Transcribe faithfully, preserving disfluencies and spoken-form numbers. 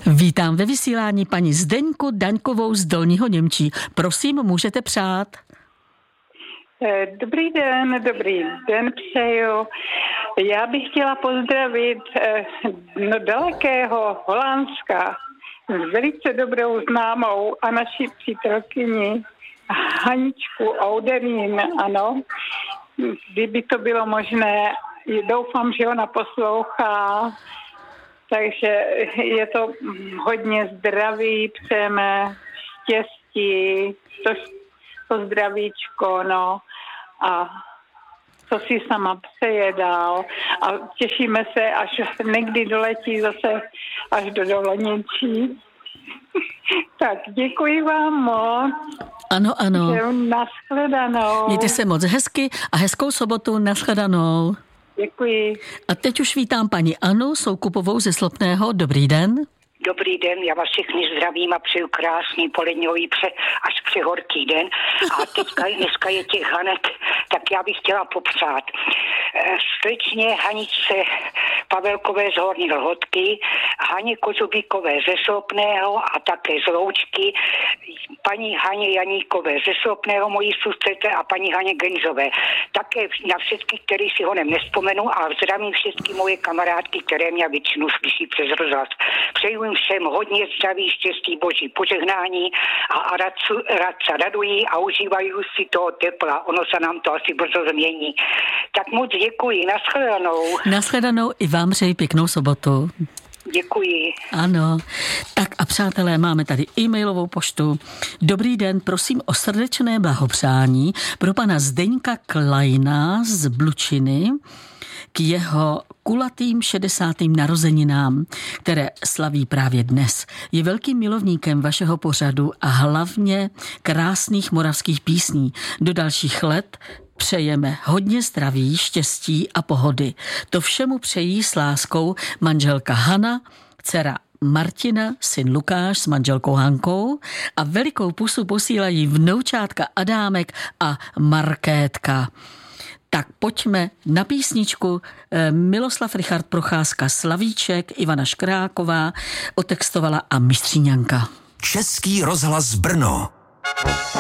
Vítám ve vysílání paní Zdeňku Daňkovou z Dolního Němčí. Prosím, můžete přát. Dobrý den, dobrý den přeju. Já bych chtěla pozdravit no, dalekého Holandska s velice dobrou známou a naší přítelkyni Haničku Ouderín, ano. Kdyby to bylo možné, doufám, že ona poslouchá. Takže je to hodně zdraví, přejeme štěstí, to, to zdravíčko, no, a co si sama přeje dál. A těšíme se, až někdy doletí zase až do Dolněčí. Tak děkuji vám moc. Ano, ano. Nashledanou. Mějte se moc hezky a hezkou sobotu, nashledanou. Děkuji. A teď už vítám paní Anu Soukupovou ze Slopného. Dobrý den. Dobrý den, já vás všechny zdravím a přeju krásný poledňový pře, až přehorký den. A teďka, dneska je těch Hanek, tak já bych chtěla popřát. Slečně Haničce Pavelkové z Horní Lhotky, Haně Kozubíkové ze Slopného a také z Loučky, paní Haně Janíkové ze Slopného, mojí sestřece, a paní Haně Genzové. Také na všechny, který si honem nespomenu, a zdravím všechny moje kamarádky, které mě většinu slyší přes rozhlas. Přeju jim všem hodně zdraví, štěstí, boží požehnání a radcu, radca radují a užívají si toho tepla. Ono se nám to asi brzo změní. Tak moc děkuji. Nashledanou. Nashledanou i vám přeji pěknou sobotu. Děkuji. Ano. Tak a přátelé, máme tady e-mailovou poštu. Dobrý den, prosím o srdečné blahopřání pro pana Zdeňka Kleina z Blučiny k jeho kulatým šedesátým narozeninám, které slaví právě dnes. Je velkým milovníkem vašeho pořadu a hlavně krásných moravských písní. Do dalších let přejeme hodně zdraví, štěstí a pohody. To všemu přejí s láskou manželka Hana, dcera Martina, syn Lukáš s manželkou Hankou a velikou pusu posílají vnoučátka Adámek a Markétka. Tak pojďme na písničku. Miloslav Richard Procházka Slavíček, Ivana Škráková otextovala a Mistříňanka. Český rozhlas Brno.